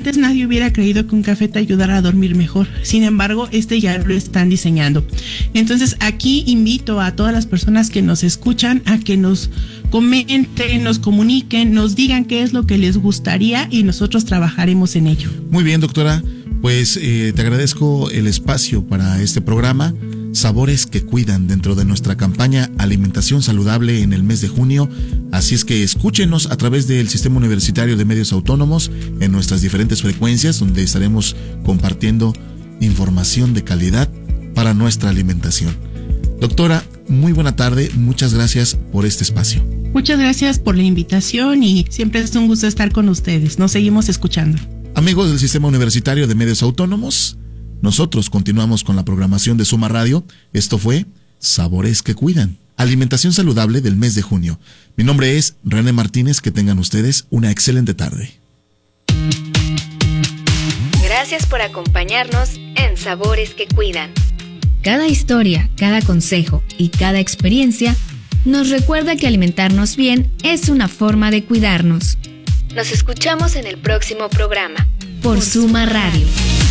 antes nadie hubiera creído que un café te ayudara a dormir mejor. Sin embargo, ya lo están diseñando. Entonces, aquí invito a todas las personas que nos escuchan a que nos comenten, nos comuniquen, nos digan qué es lo que les gustaría y nosotros trabajaremos en ello. Muy bien, doctora. Pues te agradezco el espacio para este programa, Sabores que Cuidan, dentro de nuestra campaña Alimentación Saludable en el mes de junio. Así es que escúchenos a través del Sistema Universitario de Medios Autónomos en nuestras diferentes frecuencias, donde estaremos compartiendo información de calidad para nuestra alimentación. Doctora, muy buena tarde, muchas gracias por este espacio. Muchas gracias por la invitación y siempre es un gusto estar con ustedes. Nos seguimos escuchando. Amigos del Sistema Universitario de Medios Autónomos, nosotros continuamos con la programación de Suma Radio. Esto fue Sabores que Cuidan, alimentación saludable del mes de junio. Mi nombre es René Martínez, que tengan ustedes una excelente tarde. Gracias por acompañarnos en Sabores que Cuidan. Cada historia, cada consejo y cada experiencia nos recuerda que alimentarnos bien es una forma de cuidarnos. Nos escuchamos en el próximo programa. Por Suma Radio.